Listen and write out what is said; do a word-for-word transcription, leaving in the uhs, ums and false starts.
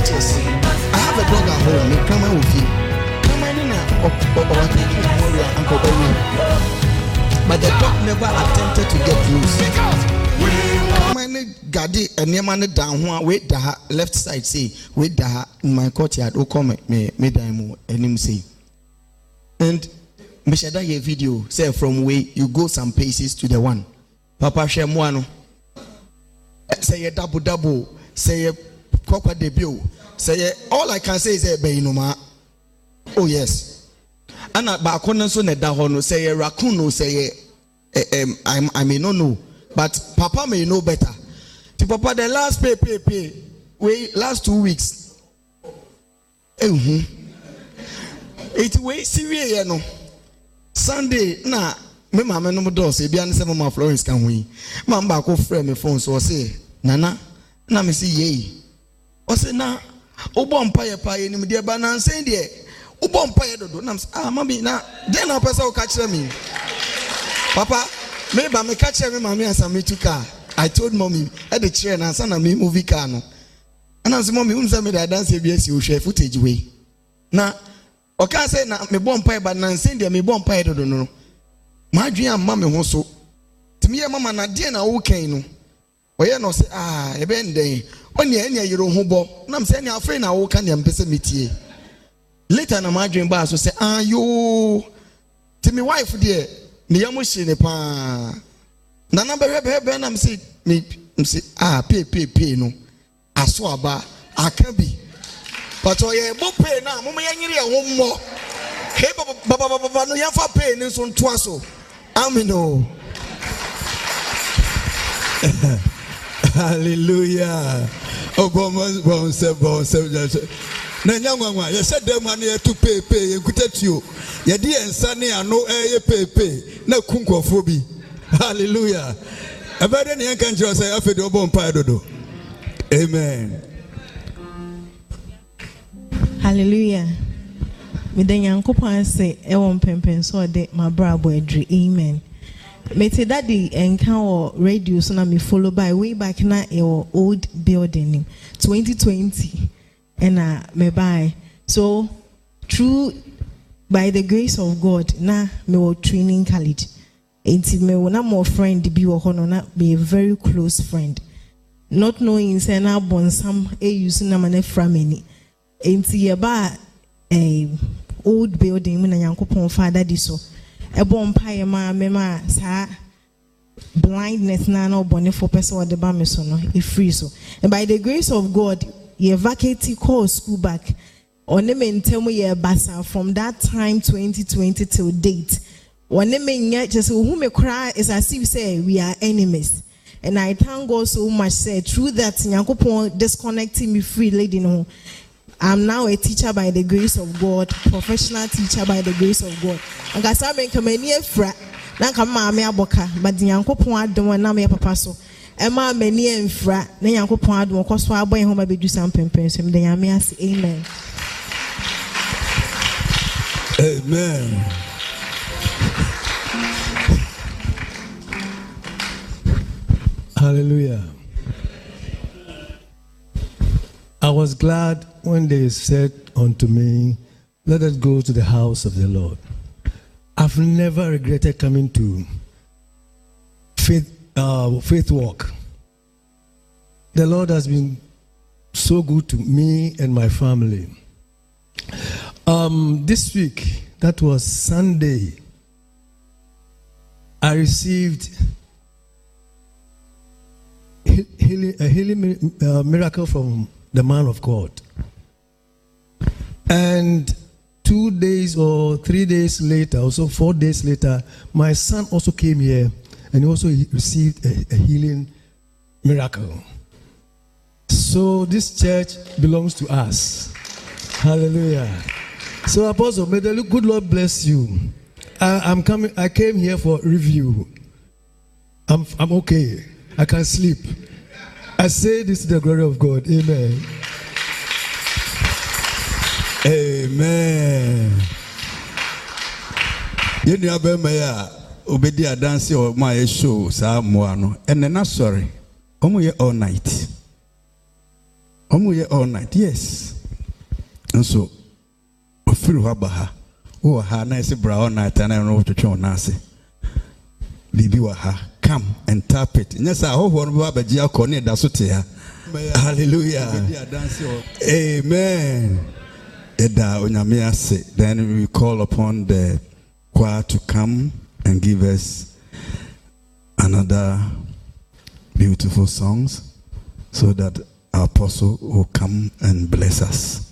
pictures. I have a dog at home. Me come with you. Come on in now. Uncle Barry. But the dog never attempted to get loose. Come on, Gadi, and your man down one wait the left side say wait the in my courtyard. Oh, come me me demo and him say. And me share that video say from where you go some paces to the one. Papa share one. Say a double double. Say a coca debut. Say all I can say is a bayinoma. Oh yes. And at Bakona so ne dahono say a raccoon say um I I may not know, but Papa may know better. To Papa the last pay pay pay wait last two weeks. Eh it wait serious no. Sunday na me mama no do say bia ne se mama Florence kan ho yi. Man ba ko frɛ me phone so say nana na me say ye. O say na obo mpaye paye ni me de ba na nsen de obo mpaye dodo na ah mami na den na pesa o ka kire me. Papa me ba me ka kire me mami ansa me tu car. I told mommy at the chair na ansa na me movie car no. And I say mommy unsa me da dance bi asi o hwe footage we. Na o ka say na me bo mpaye ba na nsen de me bo mpaye dodo no. Ma adwen amma me ho so. Timi ye mama na de na wo kan no. Oye no say ah e be ndɛn. Oni anya yero ho bo. Na me say anya afre na wo kan de mpese metie. Later na ma adwen ba so say ah yo. Timi wife there me yamo hye ne pa. Na na be be be na me say me say ah pay pay pay no. Aso aba aka bi. But oye bo pay na mo me yanyere ho mo. Hey baba baba baba no yafa pay ni so nto aso. Amino. Hallelujah. Oh, bon, bon, c'est bon, c'est bon. Na nyangwa ya said dem anu ya to pay pay enkutatuo. Ya di ensa ne ano eye pay pay na kunkofo bi. Hallelujah. Abade ne yanka njiro say afede obo mpa dodo. Amen. Hallelujah. Me den yankopon say e won pempen so de my brabo edri. Amen. Me te daddy enka o radio so na me follow by way back na e old building twenty twenty and uh, me buy so through by the grace of God na me wo training college enti me wo na more friend bi wo hono na be a very close friend not knowing say na bonsam e use na ma na frameni enti ye ba eh old building me na yankopon father di so ebo mpaye ma me ma sa blindness na na obone for person or the ba me so no e free so and by the grace of God ye vacate call school back on me ntemu ye basa from that time twenty twenty till date on me nya just who me cry is as if say we are enemies and I thank God so much say through that Nyankopon disconnecting me free lady no I'm now a teacher by the grace of God, professional teacher by the grace of God. And I said, "I'm coming here fra, na kama me aboka, but the Nyankopon adom na me papa so. Emma many en fra, na Nyankopon adom ko so aboy ho ma bedu sam pempen so me the Nyame ase. Amen." Amen. Hallelujah. I was glad when they said unto me, "Let us go to the house of the Lord." I've never regretted coming to faith, uh, faith walk. The Lord has been so good to me and my family. Um, this week, that was Sunday, I received healing, a healing uh, miracle from the man of God. And two days or three days later, also four days later, my son also came here and he also received a, a healing miracle. So this church belongs to us. Hallelujah. So Apostle, may the good Lord bless you. I, I'm coming. I came here for review. I'm I'm okay. I can sleep. I say this to the glory of God. Amen. Amen. You know about my obedi dance or my show sa moano and then sorry. Omo ye all night. Omu all night, yes. And so, ofiri wabaha. Oh, ha na isi bra all night and I don't know what to try on nasi. Bibi waha, come and tap it. Yes, I hope one baba jia kone dasutia. Hallelujah. Amen. Eda onyame ase. Then we call upon the choir to come and give us another beautiful songs so that our apostle will come and bless us.